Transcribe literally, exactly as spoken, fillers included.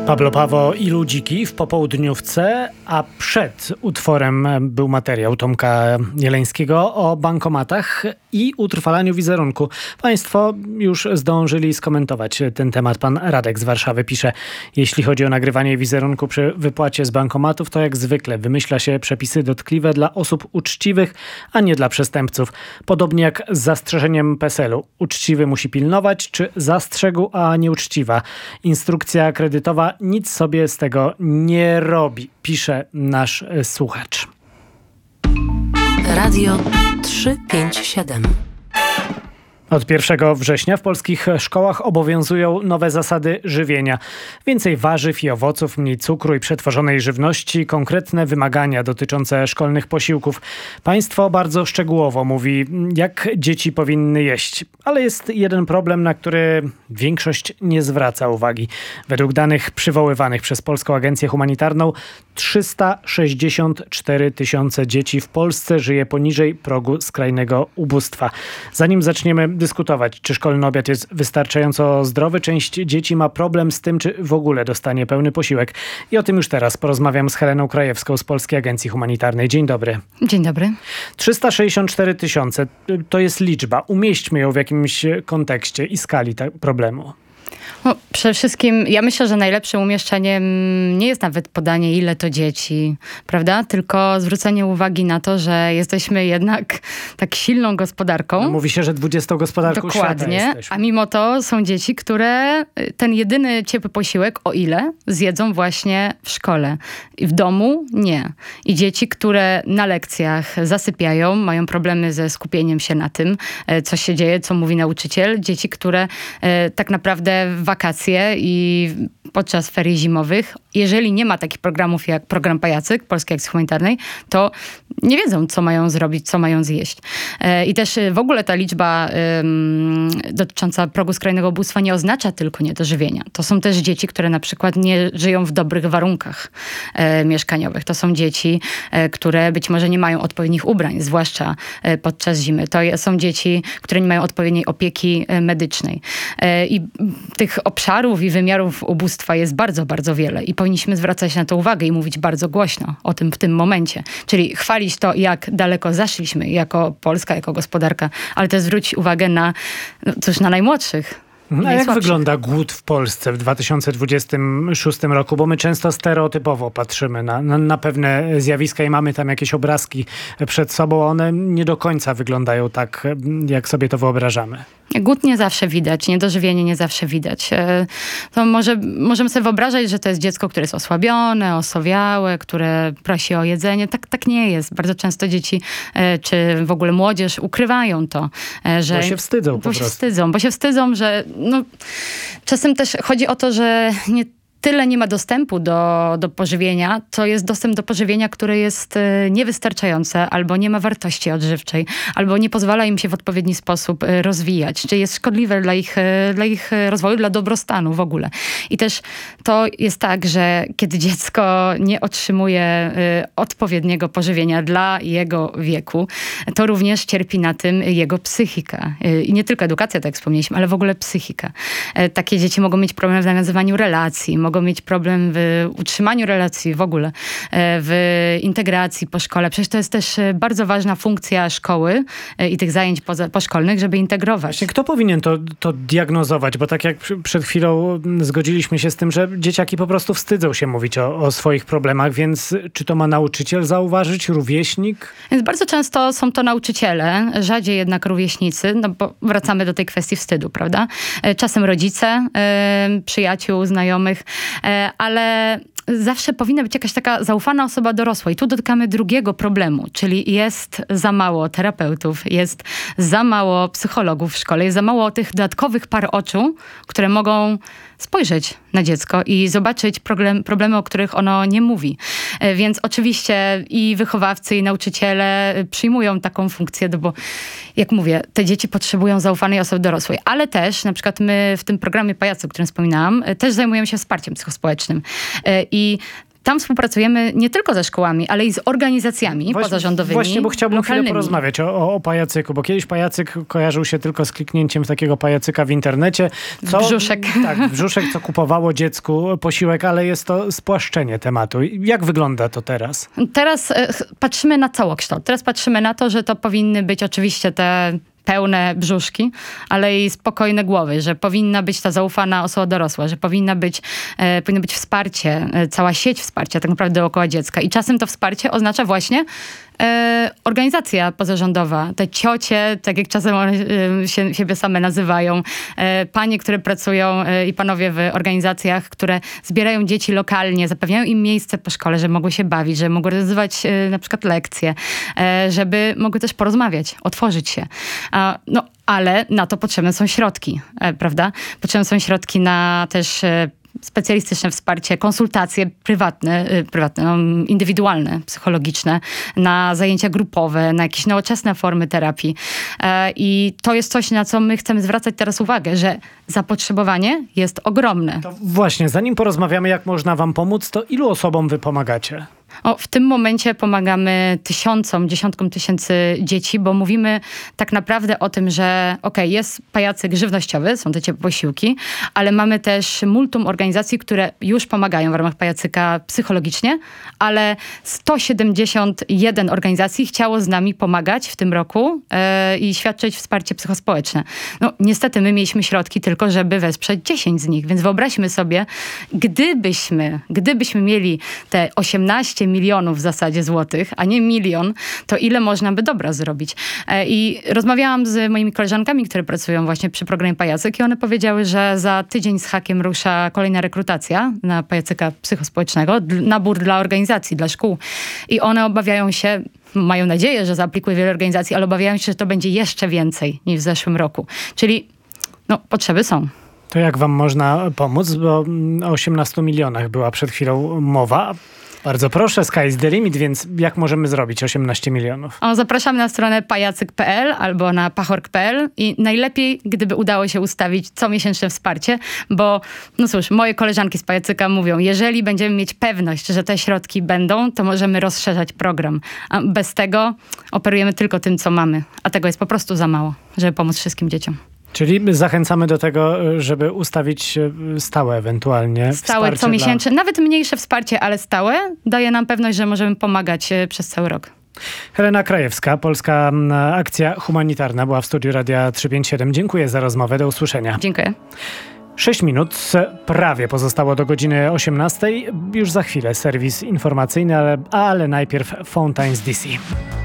Pablo Paweł i Ludziki w popołudniówce, a przed utworem był materiał Tomka Jeleńskiego o bankomatach i utrwalaniu wizerunku. Państwo już zdążyli skomentować ten temat. Pan Radek z Warszawy pisze: jeśli chodzi o nagrywanie wizerunku przy wypłacie z bankomatów, to jak zwykle wymyśla się przepisy dotkliwe dla osób uczciwych, a nie dla przestępców. Podobnie jak z zastrzeżeniem P E S L u. Uczciwy musi pilnować, czy zastrzegł, a nieuczciwa. Instrukcja kredytowa nic sobie z tego nie robi, pisze nasz słuchacz. Radio trzysta pięćdziesiąt siedem. Od pierwszego września w polskich szkołach obowiązują nowe zasady żywienia. Więcej warzyw i owoców, mniej cukru i przetworzonej żywności, konkretne wymagania dotyczące szkolnych posiłków. Państwo bardzo szczegółowo mówi, jak dzieci powinny jeść. Ale jest jeden problem, na który większość nie zwraca uwagi. Według danych przywoływanych przez Polską Agencję Humanitarną trzysta sześćdziesiąt cztery tysiące dzieci w Polsce żyje poniżej progu skrajnego ubóstwa. Zanim zaczniemy dyskutować, czy szkolny obiad jest wystarczająco zdrowy, część dzieci ma problem z tym, czy w ogóle dostanie pełny posiłek. I o tym już teraz porozmawiam z Heleną Krajewską z Polskiej Agencji Humanitarnej. Dzień dobry. Dzień dobry. trzysta sześćdziesiąt cztery tysiące to jest liczba. Umieśćmy ją w jakimś kontekście i skali ta- problemu. No, przede wszystkim ja myślę, że najlepszym umieszczeniem nie jest nawet podanie, ile to dzieci, prawda? Tylko zwrócenie uwagi na to, że jesteśmy jednak tak silną gospodarką. No, mówi się, że dwudziestą gospodarką Dokładnie, świata jesteśmy. A mimo to są dzieci, które ten jedyny ciepły posiłek, o ile, zjedzą właśnie w szkole. I w domu nie. I dzieci, które na lekcjach zasypiają, mają problemy ze skupieniem się na tym, co się dzieje, co mówi nauczyciel. Dzieci, które e, tak naprawdę w wakacje i podczas ferii zimowych, jeżeli nie ma takich programów jak program Pajacyk Polskiej Akcji Humanitarnej, to nie wiedzą, co mają zrobić, co mają zjeść. E, I też w ogóle ta liczba ym, dotycząca progu skrajnego ubóstwa nie oznacza tylko niedożywienia. To są też dzieci, które na przykład nie żyją w dobrych warunkach e, mieszkaniowych. To są dzieci, e, które być może nie mają odpowiednich ubrań, zwłaszcza e, podczas zimy. To są dzieci, które nie mają odpowiedniej opieki e, medycznej. E, I tych obszarów i wymiarów ubóstwa jest bardzo, bardzo wiele i powinniśmy zwracać na to uwagę i mówić bardzo głośno o tym w tym momencie. Czyli chwalić to, jak daleko zaszliśmy jako Polska, jako gospodarka, ale też zwrócić uwagę na, no cóż, na najmłodszych. A jak wygląda głód w Polsce w dwa tysiące dwudziestym szóstym roku? Bo my często stereotypowo patrzymy na, na, na pewne zjawiska i mamy tam jakieś obrazki przed sobą, a one nie do końca wyglądają tak, jak sobie to wyobrażamy. Głód nie zawsze widać, niedożywienie nie zawsze widać. To może, możemy sobie wyobrażać, że to jest dziecko, które jest osłabione, osowiałe, które prosi o jedzenie. Tak, tak nie jest. Bardzo często dzieci, czy w ogóle młodzież ukrywają to. Że, bo się wstydzą po bo prostu. Się wstydzą, bo się wstydzą, że no, czasem też chodzi o to, że nie tyle nie ma dostępu do, do pożywienia, to jest dostęp do pożywienia, które jest e, niewystarczające, albo nie ma wartości odżywczej, albo nie pozwala im się w odpowiedni sposób e, rozwijać, czy jest szkodliwe dla ich, e, dla ich rozwoju, dla dobrostanu w ogóle. I też to jest tak, że kiedy dziecko nie otrzymuje e, odpowiedniego pożywienia dla jego wieku, to również cierpi na tym jego psychika. E, I nie tylko edukacja, tak jak wspomnieliśmy, ale w ogóle psychika. E, takie dzieci mogą mieć problem w nawiązywaniu relacji, mogą mieć problem w utrzymaniu relacji w ogóle, w integracji po szkole. Przecież to jest też bardzo ważna funkcja szkoły i tych zajęć poza, poszkolnych, żeby integrować. Właśnie kto powinien to, to diagnozować? Bo tak jak przed chwilą zgodziliśmy się z tym, że dzieciaki po prostu wstydzą się mówić o, o swoich problemach, więc czy to ma nauczyciel zauważyć, rówieśnik? Więc bardzo często są to nauczyciele, rzadziej jednak rówieśnicy, no bo wracamy do tej kwestii wstydu, prawda? Czasem rodzice, przyjaciół, znajomych, ale zawsze powinna być jakaś taka zaufana osoba dorosła. I tu dotykamy drugiego problemu, czyli jest za mało terapeutów, jest za mało psychologów w szkole, jest za mało tych dodatkowych par oczu, które mogą spojrzeć na dziecko i zobaczyć problem, problemy, o których ono nie mówi. Więc oczywiście i wychowawcy, i nauczyciele przyjmują taką funkcję, no bo jak mówię, te dzieci potrzebują zaufanej osoby dorosłej, ale też na przykład my w tym programie Pajacyk, o którym wspominałam, też zajmujemy się wsparciem psychospołecznym. I tam współpracujemy nie tylko ze szkołami, ale i z organizacjami właśnie, pozarządowymi, Właśnie, bo chciałbym lokalnymi. chwilę porozmawiać o, o, o pajacyku, bo kiedyś pajacyk kojarzył się tylko z kliknięciem w takiego pajacyka w internecie. Co, Brzuszek. Tak, brzuszek, co kupowało dziecku posiłek, ale jest to spłaszczenie tematu. Jak wygląda to teraz? Teraz e, ch- patrzymy na całokształt. Teraz patrzymy na to, że to powinny być oczywiście te pełne brzuszki, ale i spokojne głowy, że powinna być ta zaufana osoba dorosła, że powinna być, e, powinno być wsparcie, e, cała sieć wsparcia tak naprawdę dookoła dziecka. I czasem to wsparcie oznacza właśnie e, organizacja pozarządowa. Te ciocie, tak jak czasem one e, się, siebie same nazywają, e, panie, które pracują e, i panowie w organizacjach, które zbierają dzieci lokalnie, zapewniają im miejsce po szkole, że mogły się bawić, że mogły rozwiązywać e, na przykład lekcje, e, żeby mogły też porozmawiać, otworzyć się. A, no, ale na to potrzebne są środki, e, prawda? Potrzebne są środki na też e, specjalistyczne wsparcie, konsultacje prywatne, y, prywatne no, indywidualne, psychologiczne, na zajęcia grupowe, na jakieś nowoczesne formy terapii. E, I to jest coś, na co my chcemy zwracać teraz uwagę, że zapotrzebowanie jest ogromne. To właśnie, zanim porozmawiamy, jak można wam pomóc, to ilu osobom wy pomagacie? O, w tym momencie pomagamy tysiącom, dziesiątkom tysięcy dzieci, bo mówimy tak naprawdę o tym, że okej, okay, jest pajacyk żywnościowy, są te ciepłe posiłki, ale mamy też multum organizacji, które już pomagają w ramach pajacyka psychologicznie, ale sto siedemdziesiąt jeden organizacji chciało z nami pomagać w tym roku yy, i świadczyć wsparcie psychospołeczne. No niestety my mieliśmy środki tylko, żeby wesprzeć dziesięć z nich, więc wyobraźmy sobie, gdybyśmy, gdybyśmy mieli te osiemnaście milionów w zasadzie złotych, a nie milion, to ile można by dobra zrobić? I rozmawiałam z moimi koleżankami, które pracują właśnie przy programie Pajacyk i one powiedziały, że za tydzień z hakiem rusza kolejna rekrutacja na pajacyka psychospołecznego, nabór dla organizacji, dla szkół. I one obawiają się, mają nadzieję, że zaaplikuje wiele organizacji, ale obawiają się, że to będzie jeszcze więcej niż w zeszłym roku. Czyli no, potrzeby są. To jak wam można pomóc? Bo o osiemnastu milionach była przed chwilą mowa. Bardzo proszę, sky is the limit, więc jak możemy zrobić osiemnaście milionów? O, zapraszamy na stronę pajacyk kropka p l albo na pachorg kropka p l i najlepiej, gdyby udało się ustawić comiesięczne wsparcie, bo no cóż, moje koleżanki z pajacyka mówią, jeżeli będziemy mieć pewność, że te środki będą, to możemy rozszerzać program. A bez tego operujemy tylko tym, co mamy, a tego jest po prostu za mało, żeby pomóc wszystkim dzieciom. Czyli zachęcamy do tego, żeby ustawić stałe ewentualnie Stałe, comiesięczne, dla... nawet mniejsze wsparcie, ale stałe, daje nam pewność, że możemy pomagać przez cały rok. Helena Krajewska, Polska Akcja Humanitarna, była w studiu Radia trzysta pięćdziesiąt siedem. Dziękuję za rozmowę. Do usłyszenia. Dziękuję. Sześć minut prawie pozostało do godziny osiemnastej. Już za chwilę serwis informacyjny, ale, ale najpierw Fountains D C.